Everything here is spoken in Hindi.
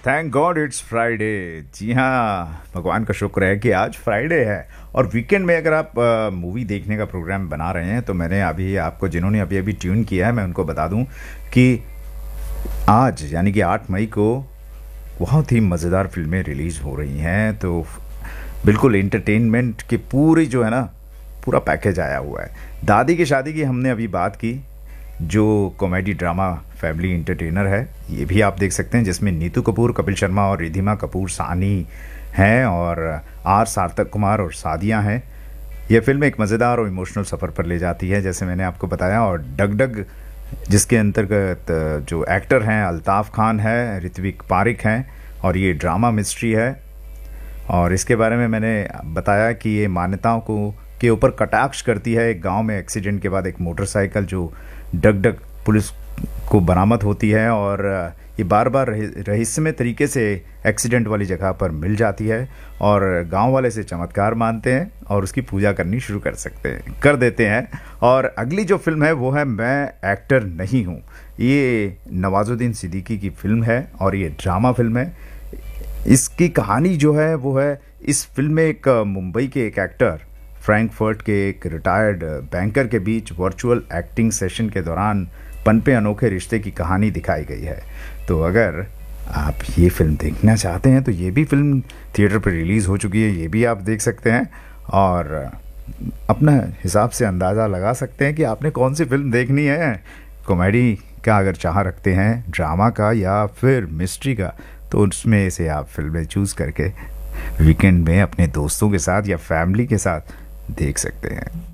Thank God it's Friday. जी हाँ, भगवान का शुक्र है कि आज फ्राइडे है। और वीकेंड में अगर आप मूवी देखने का प्रोग्राम बना रहे हैं तो मैंने अभी आपको, जिन्होंने अभी अभी ट्यून किया है, मैं उनको बता दूं कि आज यानी कि 8 मई को बहुत ही मज़ेदार फिल्में रिलीज़ हो रही हैं। तो बिल्कुल एंटरटेनमेंट की पूरी जो है ना, पूरा पैकेज आया हुआ है। दादी की शादी की हमने अभी बात की, जो कॉमेडी ड्रामा फैमिली एंटरटेनर है, ये भी आप देख सकते हैं, जिसमें नीतू कपूर, कपिल शर्मा और रिधिमा कपूर सानी हैं और आर सार्थक कुमार और सादिया हैं। यह फिल्म एक मज़ेदार और इमोशनल सफ़र पर ले जाती है, जैसे मैंने आपको बताया। और डग डग, जिसके अंतर्गत जो एक्टर हैं अल्ताफ़ खान है, ऋत्विक पारिक हैं, और ये ड्रामा मिस्ट्री है। और इसके बारे में मैंने बताया कि ये मान्यताओं को के ऊपर कटाक्ष करती है। एक गांव में एक्सीडेंट के बाद एक मोटरसाइकिल जो डग डग पुलिस को बरामद होती है, और ये बार बार रहस्यमय तरीके से एक्सीडेंट वाली जगह पर मिल जाती है, और गांव वाले इसे चमत्कार मानते हैं और उसकी पूजा करनी शुरू कर देते हैं। और अगली जो फिल्म है वो है मैं एक्टर नहीं हूँ। ये नवाजुद्दीन सिद्दीकी की फिल्म है और ये ड्रामा फिल्म है। इसकी कहानी जो है वो है, इस फिल्म में एक मुंबई के एक एक्टर फ्रैंकफर्ट के एक रिटायर्ड बैंकर के बीच वर्चुअल एक्टिंग सेशन के दौरान पनपे अनोखे रिश्ते की कहानी दिखाई गई है। तो अगर आप ये फिल्म देखना चाहते हैं तो ये भी फिल्म थिएटर पर रिलीज़ हो चुकी है, ये भी आप देख सकते हैं और अपना हिसाब से अंदाज़ा लगा सकते हैं कि आपने कौन सी फिल्म देखनी है। कॉमेडी का अगर चाह रखते हैं, ड्रामा का या फिर मिस्ट्री का, तो उसमें से आप फिल्में चूज़ करके वीकेंड में अपने दोस्तों के साथ या फैमिली के साथ देख सकते हैं।